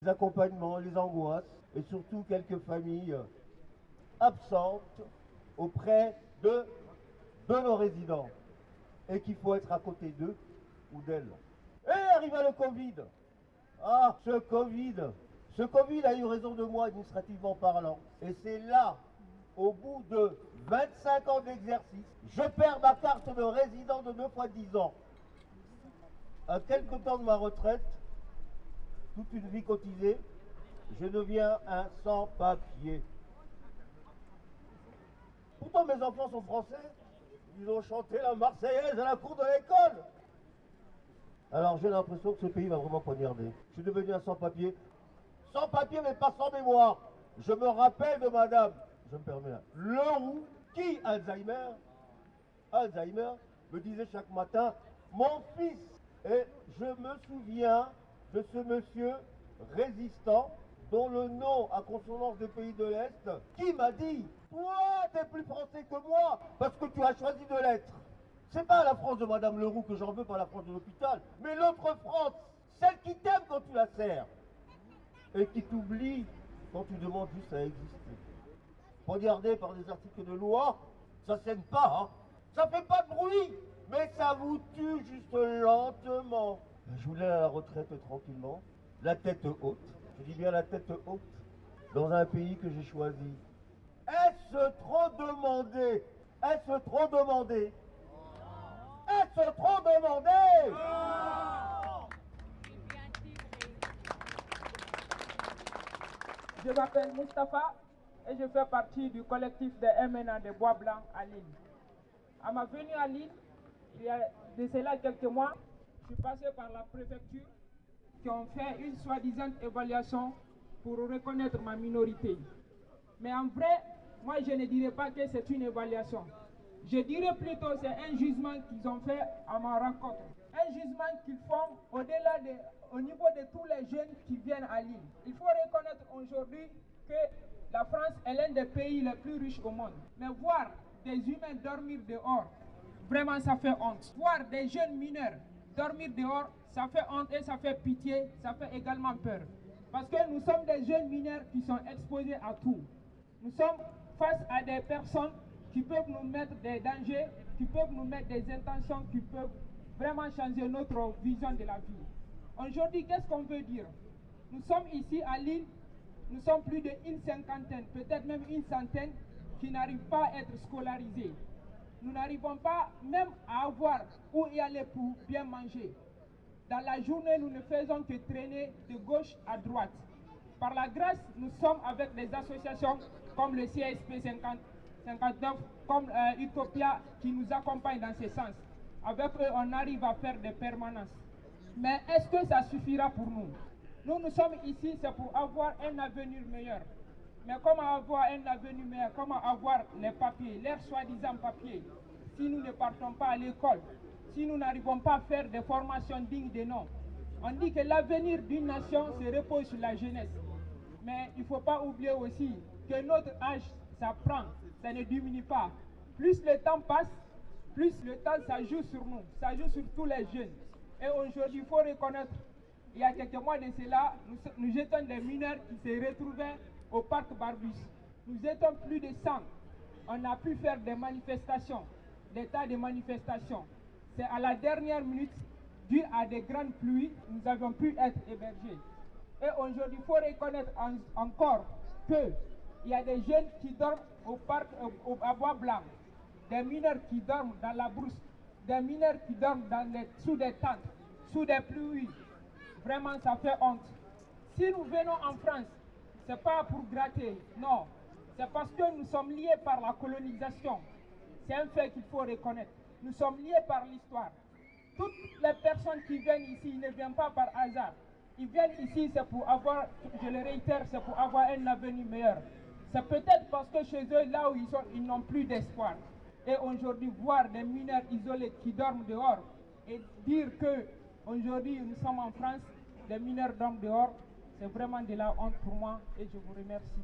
les accompagnements, les angoisses et surtout quelques familles absentes auprès de nos résidents et qu'il faut être à côté d'eux ou d'elles. Et arriva le Covid. Ah, ce Covid a eu raison de moi administrativement parlant. Et c'est là, au bout de 25 ans d'exercice, je perds ma carte de résident de 2 fois 10 ans. À quelque temps de ma retraite, toute une vie cotisée, je deviens un sans-papier. Pourtant mes enfants sont français, ils ont chanté la Marseillaise à la cour de l'école. Alors j'ai l'impression que ce pays va vraiment poignarder. Je suis devenu un sans-papier. Sans-papier mais pas sans mémoire. Je me rappelle de madame, je me permets là, Leroux, qui, Alzheimer, me disait chaque matin, mon fils. Et je me souviens de ce monsieur résistant, dont le nom a consonance des pays de l'Est, qui m'a dit, toi, t'es plus français que moi, parce que tu as choisi de l'être. C'est pas la France de Madame Leroux que j'en veux, pas la France de l'hôpital, mais l'autre France, celle qui t'aime quand tu la sers, et qui t'oublie quand tu demandes juste à exister. Regardez par des articles de loi, ça saigne pas, hein. Ça fait pas de bruit, mais ça vous tue juste lentement. Je voulais à la retraite tranquillement, la tête haute, je dis bien la tête haute, dans un pays que j'ai choisi. Est-ce trop demandé? Est-ce trop demandé? Est-ce trop demandé? Je m'appelle Mustapha et je fais partie du collectif des MNA de Bois Blanc à Lille. À ma venue à Lille, il y a de cela quelques mois, je suis passé par la préfecture qui ont fait une soi-disant évaluation pour reconnaître ma minorité. Mais en vrai, moi je ne dirais pas que c'est une évaluation. Je dirais plutôt que c'est un jugement qu'ils ont fait à ma rencontre. Un jugement qu'ils font au niveau de tous les jeunes qui viennent à Lille. Il faut reconnaître aujourd'hui que la France est l'un des pays les plus riches au monde. Mais voir des humains dormir dehors, vraiment ça fait honte. Voir des jeunes mineurs dormir dehors, ça fait honte et ça fait pitié, ça fait également peur. Parce que nous sommes des jeunes mineurs qui sont exposés à tout. Nous sommes face à des personnes qui peuvent nous mettre des dangers, qui peuvent nous mettre des intentions, qui peuvent vraiment changer notre vision de la vie. Aujourd'hui, qu'est-ce qu'on veut dire? Nous sommes ici à Lille, nous sommes plus d'une cinquantaine, peut-être même une centaine, qui n'arrivent pas à être scolarisés. Nous n'arrivons pas même à avoir où y aller pour bien manger. Dans la journée, nous ne faisons que traîner de gauche à droite. Par la grâce, nous sommes avec des associations comme le CSP 59, comme Utopia qui nous accompagne dans ce sens. Avec eux, on arrive à faire des permanences. Mais est-ce que ça suffira pour nous? Nous sommes ici, c'est pour avoir un avenir meilleur. Mais comment avoir un avenir meilleur? Comment avoir les papiers, leurs soi-disant papiers, si nous ne partons pas à l'école, si nous n'arrivons pas à faire des formations dignes de nom? On dit que l'avenir d'une nation se repose sur la jeunesse. Mais il ne faut pas oublier aussi que notre âge, ça prend, ça ne diminue pas. Plus le temps passe, plus le temps, ça joue sur nous, ça joue sur tous les jeunes. Et aujourd'hui, il faut reconnaître, il y a quelques mois de cela, nous étions des mineurs qui se retrouvaient au parc Barbus. Nous étions plus de 100. On a pu faire des manifestations, des tas de manifestations. C'est à la dernière minute, dû à des grandes pluies, nous avons pu être hébergés. Et aujourd'hui, il faut reconnaître encore qu'il y a des jeunes qui dorment au parc à Bois Blanc, des mineurs qui dorment dans la brousse, des mineurs qui dorment sous des tentes, sous des pluies. Vraiment, ça fait honte. Si nous venons en France, ce n'est pas pour gratter, non. C'est parce que nous sommes liés par la colonisation. C'est un fait qu'il faut reconnaître. Nous sommes liés par l'histoire. Toutes les personnes qui viennent ici, ils ne viennent pas par hasard. Ils viennent ici, c'est pour avoir, je le réitère, c'est pour avoir un avenir meilleur. C'est peut-être parce que chez eux, là où ils sont, ils n'ont plus d'espoir. Et aujourd'hui, voir des mineurs isolés qui dorment dehors et dire que aujourd'hui nous sommes en France, des mineurs dorment dehors, c'est vraiment de la honte pour moi et je vous remercie.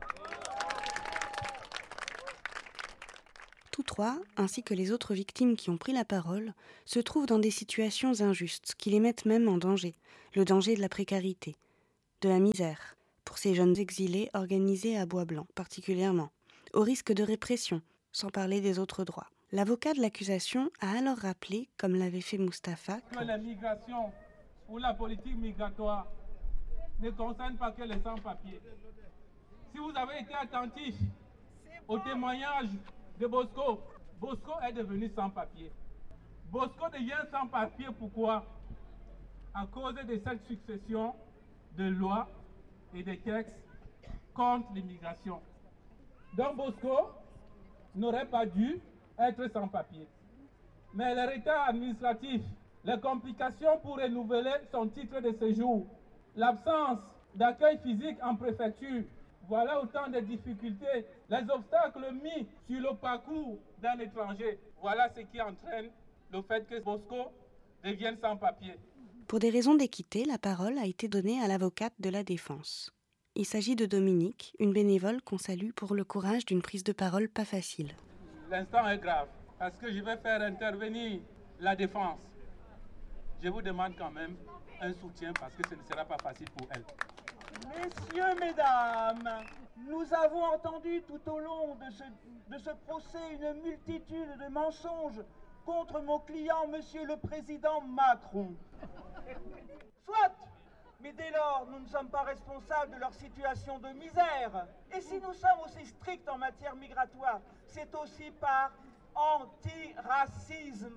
Tous trois, ainsi que les autres victimes qui ont pris la parole, se trouvent dans des situations injustes qui les mettent même en danger, le danger de la précarité. de la misère, pour ces jeunes exilés organisés à Bois-Blanc particulièrement, au risque de répression, sans parler des autres droits. L'avocat de l'accusation a alors rappelé, comme l'avait fait Mustapha, que la migration ou la politique migratoire ne concerne pas que les sans-papiers. Si vous avez été attentif au témoignage de Bosco, Bosco est devenu sans-papier. Bosco devient sans-papier pourquoi? À cause de cette succession de lois et de textes contre l'immigration. Donc Bosco n'aurait pas dû être sans-papier. Mais le retard administratif, les complications pour renouveler son titre de séjour, l'absence d'accueil physique en préfecture, voilà autant de difficultés, les obstacles mis sur le parcours d'un étranger. Voilà ce qui entraîne le fait que Bosco devienne sans papier. Pour des raisons d'équité, la parole a été donnée à l'avocate de la défense. Il s'agit de Dominique, une bénévole qu'on salue pour le courage d'une prise de parole pas facile. L'instant est grave, parce que je vais faire intervenir la défense. Je vous demande quand même un soutien, parce que ce ne sera pas facile pour elle. Messieurs, mesdames, nous avons entendu tout au long de ce procès une multitude de mensonges contre mon client, monsieur le président Macron. Soit, mais dès lors, nous ne sommes pas responsables de leur situation de misère. Et si nous sommes aussi stricts en matière migratoire, c'est aussi par antiracisme.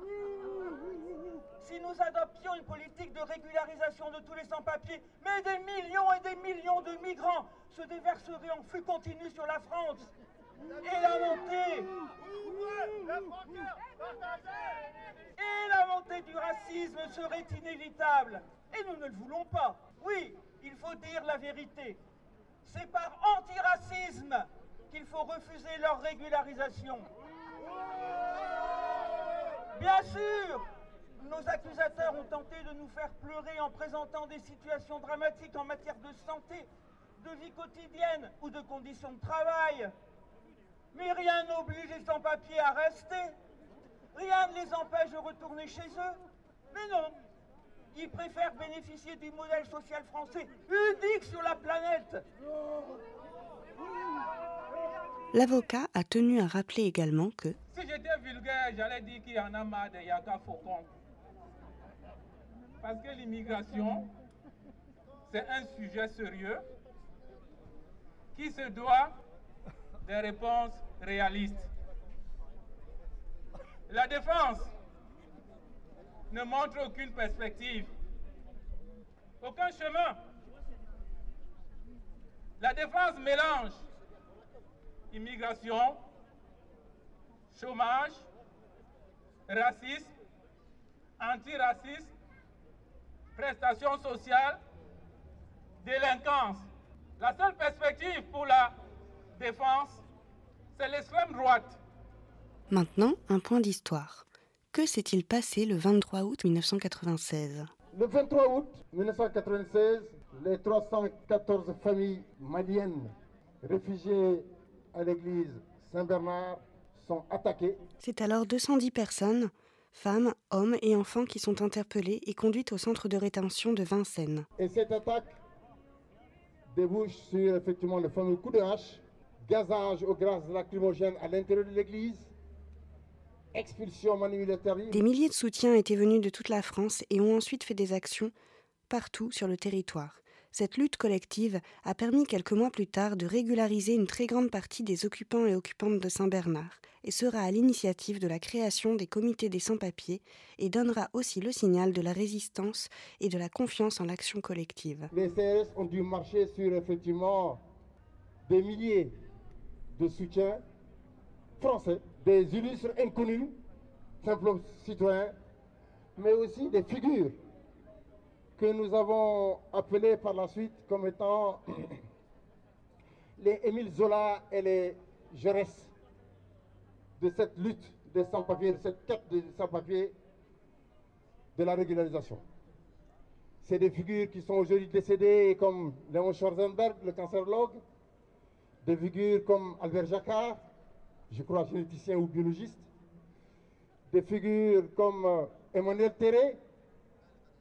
Si nous adoptions une politique de régularisation de tous les sans-papiers, mais des millions et des millions de migrants se déverseraient en flux continu sur la France. Et la montée du racisme serait inévitable. Et nous ne le voulons pas. Oui, il faut dire la vérité. C'est par antiracisme qu'il faut refuser leur régularisation. Bien sûr, nos accusateurs ont tenté de nous faire pleurer en présentant des situations dramatiques en matière de santé, de vie quotidienne ou de conditions de travail. Mais rien n'oblige les sans-papiers à rester. Rien ne les empêche de retourner chez eux. Mais non, ils préfèrent bénéficier du modèle social français, unique sur la planète. L'avocat a tenu à rappeler également que si j'étais vulgaire, j'allais dire qu'il y en a marre de Yaka Faucon. Parce que l'immigration, c'est un sujet sérieux qui se doit des réponses réalistes. La défense ne montre aucune perspective, aucun chemin. La défense mélange immigration, chômage, racisme, antiracisme, prestations sociales, délinquance. La seule perspective pour la défense, c'est l'extrême droite. Maintenant, un point d'histoire. Que s'est-il passé le 23 août 1996 ? Le 23 août 1996, les 314 familles maliennes réfugiées à l'église Saint-Bernard sont attaquées. C'est alors 210 personnes, femmes, hommes et enfants qui sont interpellés et conduites au centre de rétention de Vincennes. Et cette attaque débouche sur effectivement le fameux coup de hache, gazage au gaz lacrymogène à l'intérieur de l'église, expulsion manipulatoire. Des milliers de soutiens étaient venus de toute la France et ont ensuite fait des actions partout sur le territoire. Cette lutte collective a permis quelques mois plus tard de régulariser une très grande partie des occupants et occupantes de Saint-Bernard et sera à l'initiative de la création des comités des sans-papiers et donnera aussi le signal de la résistance et de la confiance en l'action collective. Les CRS ont dû marcher sur effectivement des milliers de soutiens français, des illustres inconnus, simples citoyens, mais aussi des figures que nous avons appelés par la suite comme étant les Émile Zola et les Jaurès de cette lutte des sans-papiers, de cette quête des sans-papiers, de la régularisation. C'est des figures qui sont aujourd'hui décédées comme Léon Schwarzenberg, le cancérologue, des figures comme Albert Jacquard, je crois généticien ou biologiste, des figures comme Emmanuel Terré,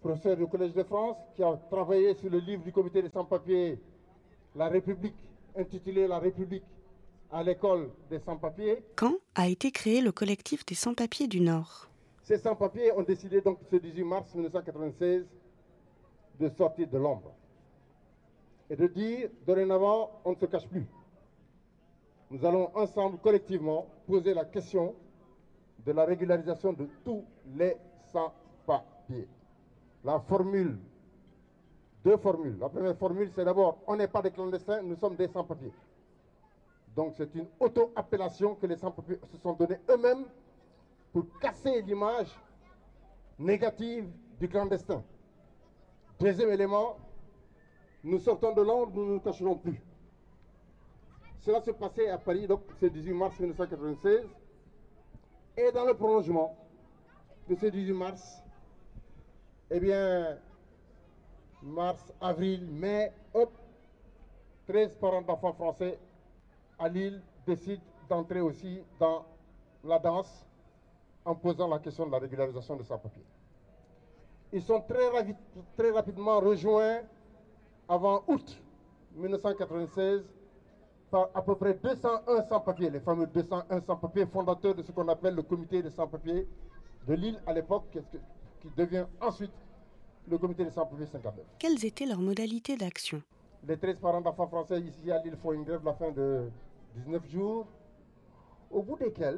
professeur du Collège de France, qui a travaillé sur le livre du comité des sans-papiers, La République, intitulé La République à l'école des sans-papiers. Quand a été créé le collectif des sans-papiers du Nord? Ces sans-papiers ont décidé donc ce 18 mars 1996 de sortir de l'ombre et de dire, dorénavant, on ne se cache plus. Nous allons ensemble, collectivement, poser la question de la régularisation de tous les sans-papiers. La formule, deux formules. La première formule, c'est d'abord, on n'est pas des clandestins, nous sommes des sans-papiers. Donc c'est une auto-appellation que les sans-papiers se sont donnés eux-mêmes pour casser l'image négative du clandestin. Deuxième élément, nous sortons de l'ombre, nous ne nous cacherons plus. Cela se passait à Paris, donc ce 18 mars 1996. Et dans le prolongement de ce 18 mars, eh bien, mars, avril, mai, hop, 13 parents d'enfants français à Lille décident d'entrer aussi dans la danse en posant la question de la régularisation de sans-papiers. Ils sont très rapidement rejoints avant août 1996 par à peu près 201 sans-papiers, les fameux 201 sans-papiers fondateurs de ce qu'on appelle le comité des sans-papiers de Lille à l'époque, qui devient ensuite le comité des sans-papiers 59. Quelles étaient leurs modalités d'action? Les 13 parents d'enfants français ici à Lille font une grève de la faim de 19 jours, au bout desquels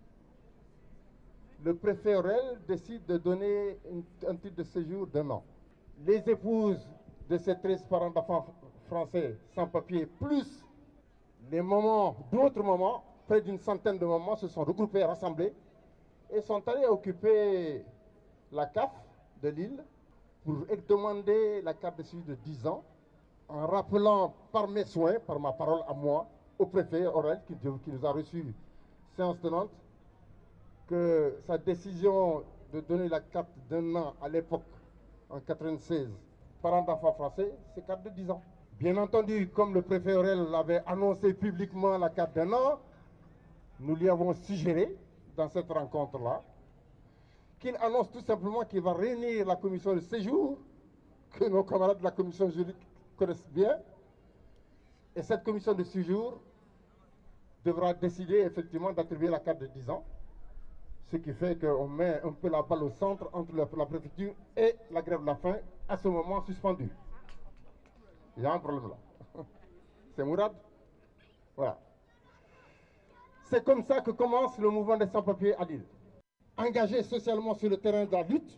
le préfet Aurel décide de donner un titre de séjour d'1 an. Les épouses de ces 13 parents d'enfants français sans papier, plus les mamans, d'autres mamans, près d'une centaine de mamans se sont regroupées, rassemblées et sont allées occuper la CAF de Lille pour demander la carte de séjour de 10 ans en rappelant par mes soins, par ma parole à moi, au préfet Aurel qui nous a reçus séance tenante, que sa décision de donner la carte d'1 an à l'époque, en 1996, parents d'enfants français, c'est carte de 10 ans. Bien entendu, comme le préfet Aurel avait annoncé publiquement la carte d'1 an, nous lui avons suggéré, dans cette rencontre-là, qu'il annonce tout simplement qu'il va réunir la commission de séjour, que nos camarades de la commission juridique connaissent bien, et cette commission de séjour devra décider effectivement d'attribuer la carte de 10 ans, ce qui fait qu'on met un peu la balle au centre entre la préfecture et la grève de la faim, à ce moment suspendue. Il y a un problème là. C'est Mourad. Voilà. C'est comme ça que commence le mouvement des sans-papiers à Lille. Engagé socialement sur le terrain de la lutte,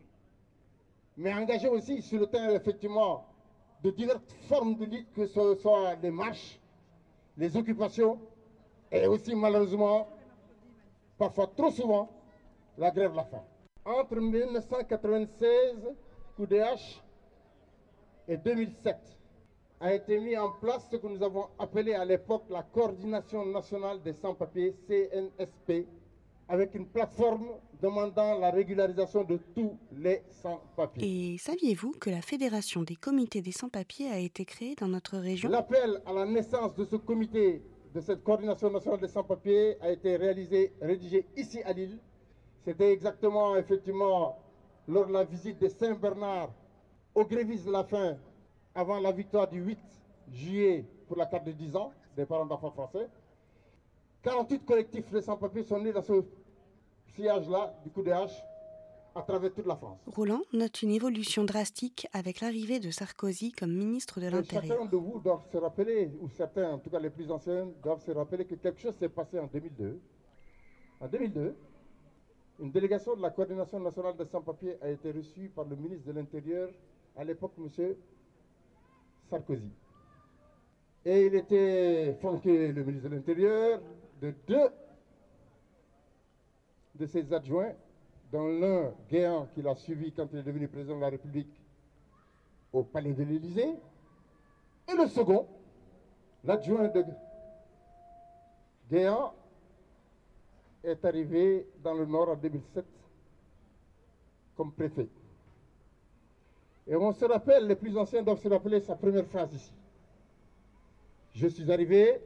mais engagé aussi sur le terrain effectivement de diverses formes de lutte, que ce soit les marches, les occupations, et aussi malheureusement, parfois trop souvent, la grève de la faim. Entre 1996, coup de hache, et 2007, a été mis en place ce que nous avons appelé à l'époque la Coordination nationale des sans-papiers, CNSP, avec une plateforme demandant la régularisation de tous les sans-papiers. Et saviez-vous que la Fédération des comités des sans-papiers a été créée dans notre région? L'appel à la naissance de ce comité, de cette Coordination nationale des sans-papiers, a été rédigé ici à Lille. C'était exactement, effectivement, lors de la visite de Saint-Bernard aux grévistes de la faim, avant la victoire du 8 juillet pour la carte de 10 ans des parents d'enfants français. 48 collectifs de sans-papiers sont nés dans ce sillage-là du coup de hache à travers toute la France. Roland note une évolution drastique avec l'arrivée de Sarkozy comme ministre de l'Intérieur. Chacun de vous doit se rappeler, ou certains, en tout cas les plus anciens, doivent se rappeler que quelque chose s'est passé en 2002. En 2002, une délégation de la Coordination nationale des sans-papiers a été reçue par le ministre de l'Intérieur, à l'époque, M. Sarkozy. Et il était flanqué, le ministre de l'Intérieur, de deux de ses adjoints, dont l'un, Guéant, qui l'a suivi quand il est devenu président de la République au palais de l'Élysée, et le second, l'adjoint de Guéant, est arrivé dans le Nord en 2007 comme préfet. Et on se rappelle, les plus anciens doivent se rappeler sa première phrase ici. Je suis arrivé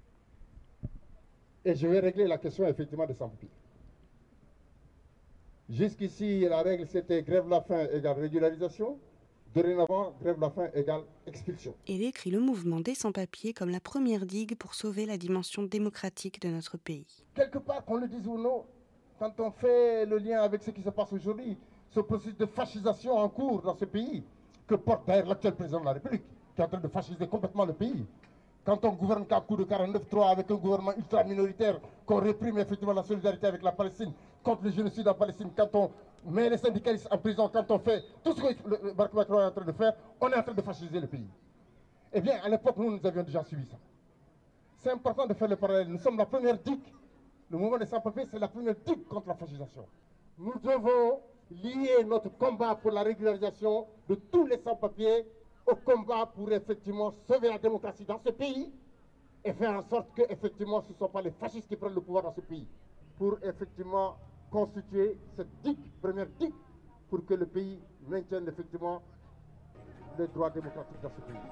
et je vais régler la question effectivement des sans-papiers. Jusqu'ici, la règle, c'était grève la faim égale régularisation. Dorénavant, grève la faim égale expulsion. Et décrit le mouvement des sans-papiers comme la première digue pour sauver la dimension démocratique de notre pays. Quelque part, qu'on le dise ou non, quand on fait le lien avec ce qui se passe aujourd'hui, ce processus de fascisation en cours dans ce pays, que porte d'ailleurs l'actuel président de la République, qui est en train de fasciser complètement le pays. Quand on gouverne qu'à coup de 49-3 avec un gouvernement ultra-minoritaire, qu'on réprime effectivement la solidarité avec la Palestine, contre le génocide en Palestine, quand on met les syndicalistes en prison, quand on fait tout ce que le Macron est en train de faire, on est en train de fasciser le pays. Eh bien, à l'époque, nous avions déjà suivi ça. C'est important de faire le parallèle. Nous sommes la première digue. Le mouvement des sans-papiers, c'est la première digue contre la fascisation. Nous devons lier notre combat pour la régularisation de tous les sans-papiers au combat pour effectivement sauver la démocratie dans ce pays et faire en sorte que effectivement ce ne sont pas les fascistes qui prennent le pouvoir dans ce pays. Pour effectivement constituer cette digue, première digue, pour que le pays maintienne effectivement les droits démocratiques dans ce pays.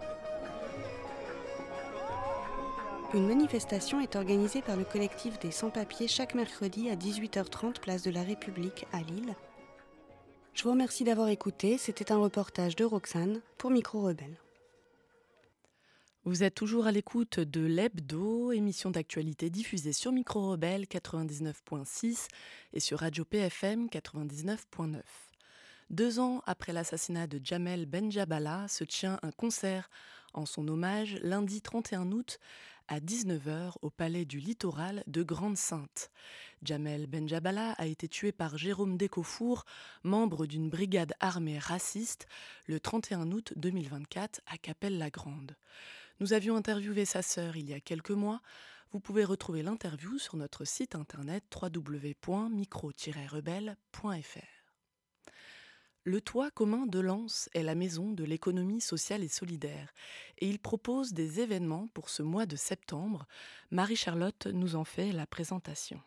Une manifestation est organisée par le collectif des sans-papiers chaque mercredi à 18h30 place de la République à Lille. Je vous remercie d'avoir écouté. C'était un reportage de Roxane pour Micro Rebelle. Vous êtes toujours à l'écoute de l'Hebdo, émission d'actualité diffusée sur Micro Rebelle 99.6 et sur Radio PFM 99.9. 2 ans après l'assassinat de Jamel Benjabala, se tient un concert en son hommage lundi 31 août à 19h au Palais du Littoral de Grande-Synthe. Jamel Benjabala a été tué par Jérôme Décofour, membre d'une brigade armée raciste, le 31 août 2024 à Cappelle-la-Grande. Nous avions interviewé sa sœur il y a quelques mois. Vous pouvez retrouver l'interview sur notre site internet www.micro-rebelle.fr. Le Toit commun de Lens est la maison de l'économie sociale et solidaire et il propose des événements pour ce mois de septembre. Marie-Charlotte nous en fait la présentation.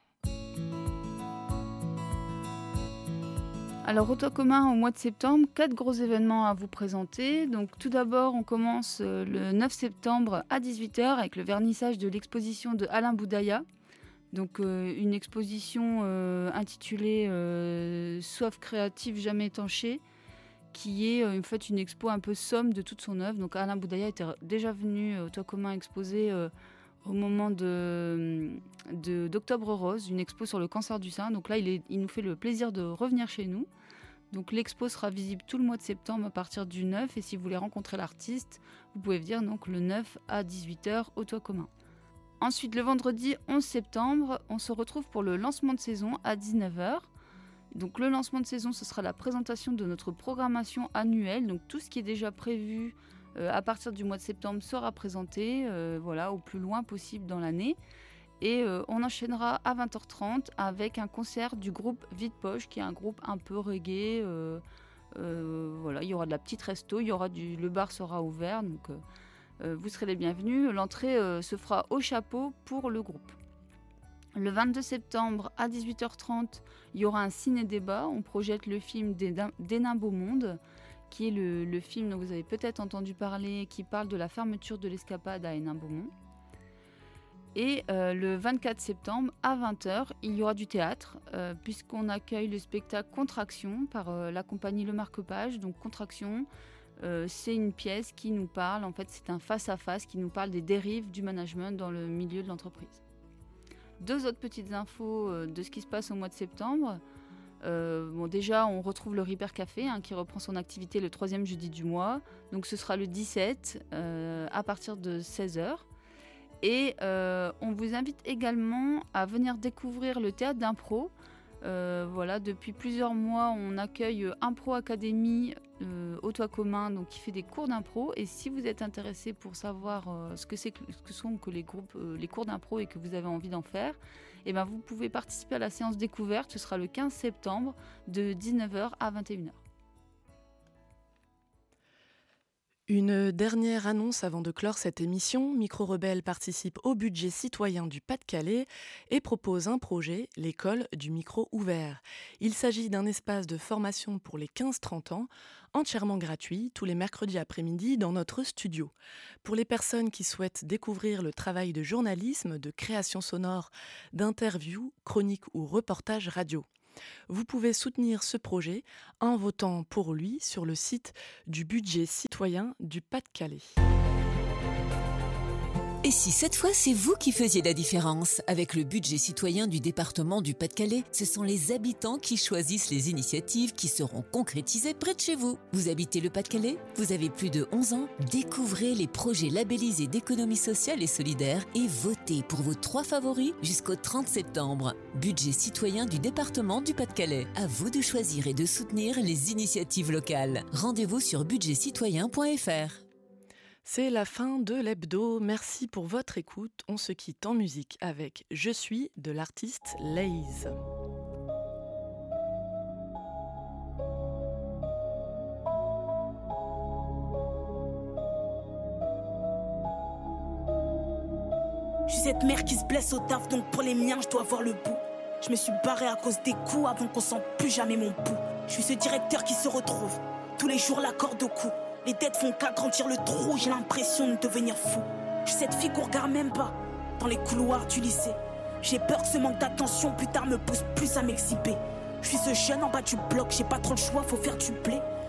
Alors au Toit commun au mois de septembre, 4 gros événements à vous présenter. Donc tout d'abord on commence le 9 septembre à 18h avec le vernissage de l'exposition de Alain Boudaya. Donc une exposition intitulée Soif créative jamais étanchée, qui est en fait une expo un peu somme de toute son œuvre. Donc Alain Boudaya était déjà venu au Toit commun exposer au moment d'Octobre Rose, une expo sur le cancer du sein. Donc là il nous fait le plaisir de revenir chez nous. Donc l'expo sera visible tout le mois de septembre à partir du 9 et si vous voulez rencontrer l'artiste, vous pouvez venir donc le 9 à 18h au Toit commun. Ensuite, le vendredi 11 septembre, on se retrouve pour le lancement de saison à 19h. Donc le lancement de saison, ce sera la présentation de notre programmation annuelle. Donc tout ce qui est déjà prévu à partir du mois de septembre sera présenté au plus loin possible dans l'année. Et on enchaînera à 20h30 avec un concert du groupe Vide Poche, qui est un groupe un peu reggae. Il y aura de la petite resto, le bar sera ouvert, donc vous serez les bienvenus. L'entrée se fera au chapeau pour le groupe. Le 22 septembre à 18h30, il y aura un ciné-débat. On projette le film Des nains beau monde, qui est le film dont vous avez peut-être entendu parler, qui parle de la fermeture de l'escapade à Hénin-Beaumont. Et le 24 septembre à 20h, il y aura du théâtre, puisqu'on accueille le spectacle Contraction par la compagnie Le Marque-Page. Donc Contraction, c'est une pièce qui nous parle, en fait c'est un face-à-face qui nous parle des dérives du management dans le milieu de l'entreprise. 2 autres petites infos de ce qui se passe au mois de septembre. Déjà, on retrouve le Ripper Café qui reprend son activité le 3e jeudi du mois. Donc ce sera le 17 à partir de 16h. Et on vous invite également à venir découvrir le théâtre d'impro. Depuis plusieurs mois, on accueille Impro Academy au Toit commun, donc qui fait des cours d'impro. Et si vous êtes intéressé pour savoir ce que sont les cours d'impro et que vous avez envie d'en faire, vous pouvez participer à la séance découverte. Ce sera le 15 septembre de 19h à 21h. Une dernière annonce avant de clore cette émission. Micro Rebelle participe au budget citoyen du Pas-de-Calais et propose un projet, l'école du micro ouvert. Il s'agit d'un espace de formation pour les 15-30 ans, entièrement gratuit, tous les mercredis après-midi dans notre studio. Pour les personnes qui souhaitent découvrir le travail de journalisme, de création sonore, d'interviews, chroniques ou reportages radio. Vous pouvez soutenir ce projet en votant pour lui sur le site du budget citoyen du Pas-de-Calais. Et si cette fois, c'est vous qui faisiez la différence? Avec le budget citoyen du département du Pas-de-Calais, ce sont les habitants qui choisissent les initiatives qui seront concrétisées près de chez vous. Vous habitez le Pas-de-Calais? Vous avez plus de 11 ans? Découvrez les projets labellisés d'économie sociale et solidaire et votez pour vos 3 favoris jusqu'au 30 septembre. Budget citoyen du département du Pas-de-Calais. À vous de choisir et de soutenir les initiatives locales. Rendez-vous sur budgetcitoyen.fr. C'est la fin de l'hebdo. Merci pour votre écoute. On se quitte en musique avec Je suis de l'artiste Laze. Je suis cette mère qui se blesse au taf, donc pour les miens, je dois voir le bout. Je me suis barré à cause des coups avant qu'on sente plus jamais mon pouls. Je suis ce directeur qui se retrouve tous les jours la corde au cou. Les dettes font qu'agrandir le trou, j'ai l'impression de devenir fou. Je suis cette fille qu'on regarde même pas dans les couloirs du lycée. J'ai peur que ce manque d'attention plus tard me pousse plus à m'exhiber. Je suis ce jeune en bas du bloc, j'ai pas trop le choix, faut faire du blé.